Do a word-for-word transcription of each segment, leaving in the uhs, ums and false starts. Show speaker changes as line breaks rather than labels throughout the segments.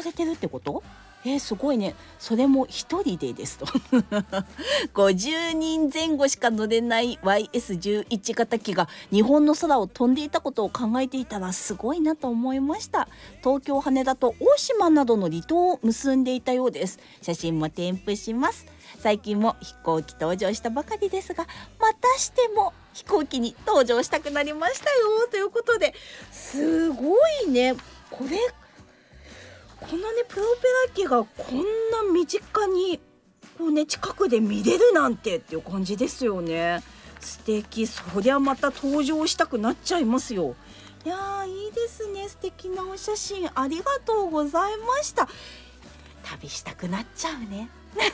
されてるってこと？えー、すごいね。それも一人でですとごじゅうにんぜん後しか乗れない ワイエスじゅういち 型機が日本の空を飛んでいたことを考えていたらすごいなと思いました。東京羽田と大島などの離島を結んでいたようです。写真も添付します。最近も飛行機登場したばかりですが、またしても飛行機に登場したくなりましたよということで、すごいね。これこのねプロペラ機がこんな身近にこうね近くで見れるなんてっていう感じですよね。素敵。そりゃまた登場したくなっちゃいますよ。いやー、いいですね。素敵なお写真ありがとうございました。旅したくなっちゃうね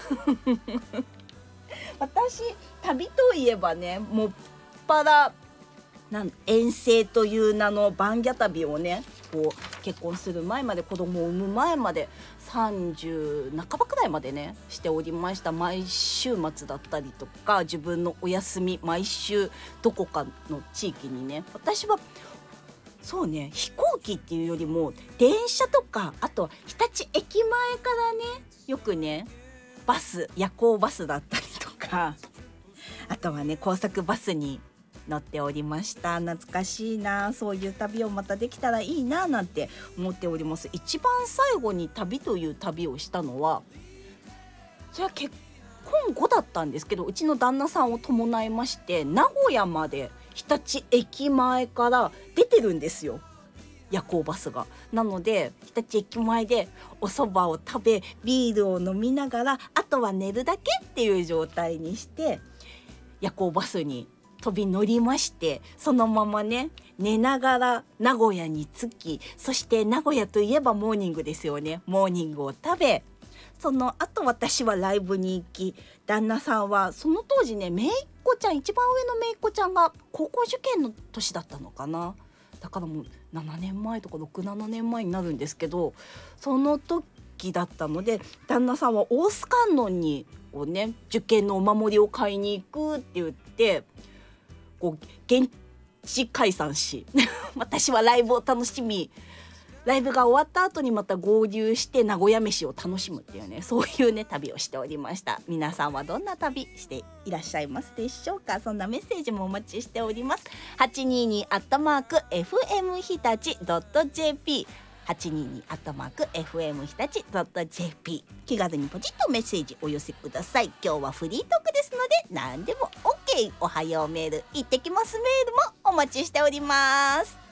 私旅といえばね、もっぱらなん遠征という名のバンギャ旅をね、こう結婚する前まで、子供を産む前までさんじゅう半ばくらいまでねしておりました。毎週末だったりとか、自分のお休み毎週どこかの地域にね、私はそうね、飛行機っていうよりも電車とか、あと日立駅前からね、よくねバス、夜行バスだったりとか、あとはね高速バスに乗っておりました。懐かしいな。そういう旅をまたできたらいいななんて思っております。一番最後に旅という旅をしたのは、それは結婚後だったんですけど、うちの旦那さんを伴いまして名古屋まで日立駅前から出てるんですよ、夜行バスが。なので日立駅前でお蕎麦を食べ、ビールを飲みながら、あとは寝るだけっていう状態にして夜行バスに飛び乗りまして、そのままね寝ながら名古屋に着き、そして名古屋といえばモーニングですよね。モーニングを食べ、その後私はライブに行き、旦那さんはその当時ね、姪っ子ちゃん、一番上の姪っ子ちゃんが高校受験の年だったのかな。だからもうななねんまえとかろく、ななねんまえになるんですけど、その時だったので、旦那さんは大須観音にこうね受験のお守りを買いに行くって言って、こう現地解散し私はライブを楽しみ、ライブが終わった後にまた合流して名古屋飯を楽しむっていうね、そういうね旅をしておりました。皆さんはどんな旅していらっしゃいますでしょうか。そんなメッセージもお待ちしております。はちにーにーアットマーク エフエム 日立 .jp、 はちにーにーアットマーク エフエム 日立 .jp、 気軽にポチッとメッセージお寄せください。今日はフリートークですので何でも OK。 おはようメール、行ってきますメールもお待ちしております。